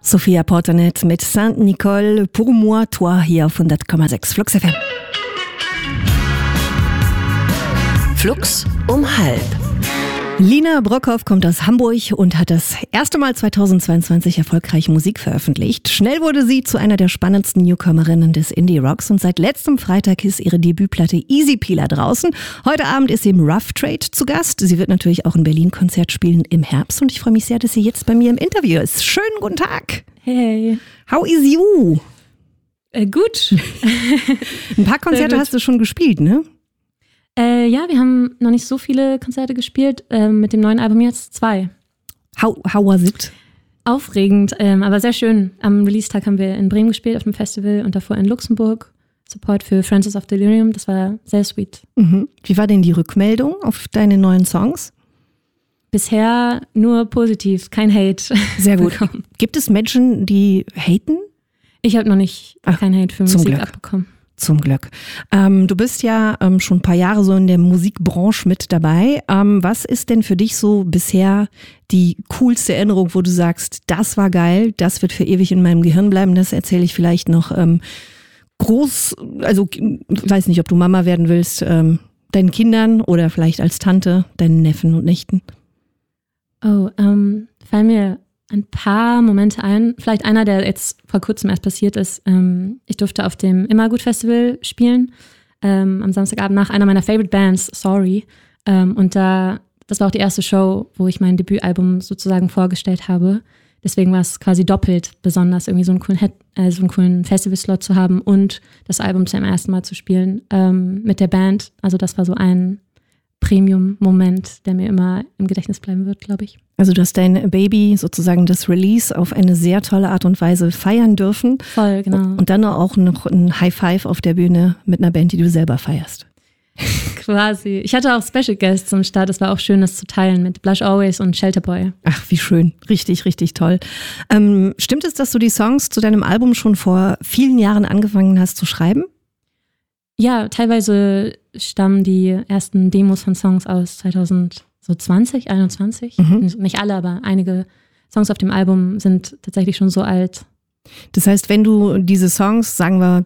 Sophia Portanet mit Saint-Nicole, Pour moi, toi, hier auf 100,6 Flux FM. Flux um halb. Lina Brockhoff kommt aus Hamburg und hat das erste Mal 2022 erfolgreich Musik veröffentlicht. Schnell wurde sie zu einer der spannendsten Newcomerinnen des Indie-Rocks und seit letztem Freitag ist ihre Debütplatte Easy Peeler draußen. Heute Abend ist sie im Rough Trade zu Gast. Sie wird natürlich auch in Berlin Konzert spielen im Herbst und ich freue mich sehr, dass sie jetzt bei mir im Interview ist. Schönen guten Tag. Hey. How is you? Gut. Ein paar Konzerte hast du schon gespielt, ne? Ja, wir haben noch nicht so viele Konzerte gespielt. Mit dem neuen Album jetzt 2. How was it? Aufregend, aber sehr schön. Am Release-Tag haben wir in Bremen gespielt auf dem Festival und davor in Luxemburg. Support für Francis of Delirium, das war sehr sweet. Mhm. Wie war denn die Rückmeldung auf deine neuen Songs? Bisher nur positiv, kein Hate. Sehr gut. Gibt es Menschen, die haten? Ich habe noch nicht kein Hate für Musik abbekommen. Zum Glück. Du bist ja schon ein paar Jahre so in der Musikbranche mit dabei. Was ist denn für dich so bisher die coolste Erinnerung, wo du sagst, das war geil, das wird für ewig in meinem Gehirn bleiben, das erzähle ich vielleicht noch groß, also ich weiß nicht, ob du Mama werden willst, deinen Kindern oder vielleicht als Tante, deinen Neffen und Nichten? Fallen mir ein paar Momente ein. Vielleicht einer, der jetzt vor kurzem erst passiert ist. Ich durfte auf dem Immergut-Festival spielen, am Samstagabend nach einer meiner Favorite Bands, Sorry. Und das war auch die erste Show, wo ich mein Debütalbum sozusagen vorgestellt habe. Deswegen war es quasi doppelt besonders, irgendwie so einen coolen Festival-Slot zu haben und das Album zum ersten Mal zu spielen mit der Band. Also das war so ein Premium-Moment, der mir immer im Gedächtnis bleiben wird, glaube ich. Also du hast dein Baby, sozusagen das Release, auf eine sehr tolle Art und Weise feiern dürfen. Voll, genau. Und dann auch noch ein High Five auf der Bühne mit einer Band, die du selber feierst. Quasi. Ich hatte auch Special Guests zum Start. Es war auch schön, das zu teilen mit Blush Always und Shelter Boy. Ach, wie schön. Richtig, richtig toll. Stimmt es, dass du die Songs zu deinem Album schon vor vielen Jahren angefangen hast zu schreiben? Ja, teilweise stammen die ersten Demos von Songs aus 2020, 2021. Nicht alle, aber einige Songs auf dem Album sind tatsächlich schon so alt. Das heißt, wenn du diese Songs, sagen wir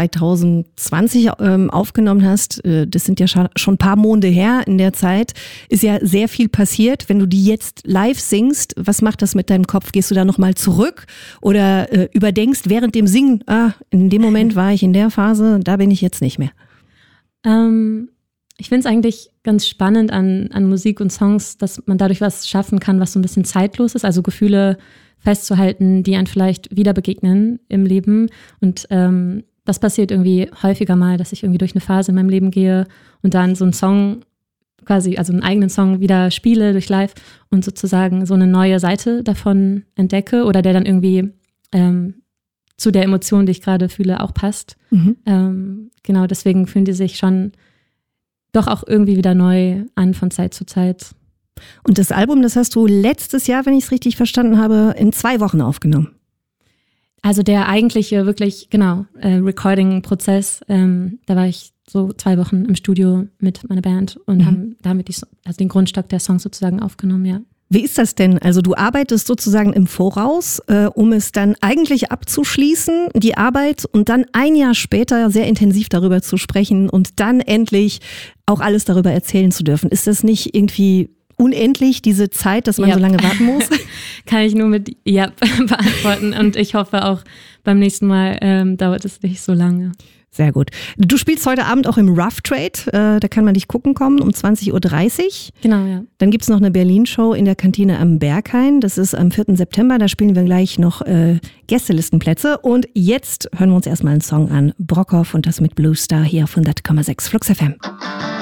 2020 aufgenommen hast, das sind ja schon ein paar Monate her, in der Zeit ist ja sehr viel passiert. Wenn du die jetzt live singst, was macht das mit deinem Kopf? Gehst du da nochmal zurück oder überdenkst während dem Singen, in dem Moment war ich in der Phase, da bin ich jetzt nicht mehr? Ich finde es eigentlich ganz spannend an Musik und Songs, dass man dadurch was schaffen kann, was so ein bisschen zeitlos ist, also Gefühle festzuhalten, die einem vielleicht wieder begegnen im Leben. Und das passiert irgendwie häufiger mal, dass ich irgendwie durch eine Phase in meinem Leben gehe und dann so einen Song quasi, also einen eigenen Song wieder spiele durch live und sozusagen so eine neue Seite davon entdecke oder der dann irgendwie zu der Emotion, die ich gerade fühle, auch passt. Genau, deswegen fühlen die sich schon doch auch irgendwie wieder neu an von Zeit zu Zeit. Und das Album, das hast du letztes Jahr, wenn ich es richtig verstanden habe, in 2 Wochen aufgenommen. Also der eigentliche, wirklich, Recording-Prozess, da war ich so 2 Wochen im Studio mit meiner Band und haben damit den Grundstock der Songs sozusagen aufgenommen, ja. Wie ist das denn? Also du arbeitest sozusagen im Voraus, um es dann eigentlich abzuschließen, die Arbeit, und dann ein Jahr später sehr intensiv darüber zu sprechen und dann endlich auch alles darüber erzählen zu dürfen. Ist das nicht irgendwie unendlich, diese Zeit, dass man so lange warten muss? Kann ich nur mit Ja beantworten und ich hoffe auch beim nächsten Mal dauert es nicht so lange. Sehr gut. Du spielst heute Abend auch im Rough Trade, da kann man dich gucken kommen um 20.30 Uhr. Genau, ja. Dann gibt es noch eine Berlin-Show in der Kantine am Berghain, das ist am 4. September, da spielen wir gleich noch Gästelistenplätze und jetzt hören wir uns erstmal einen Song an, Brockhoff und das mit Blue Star hier auf 100,6 Flux FM.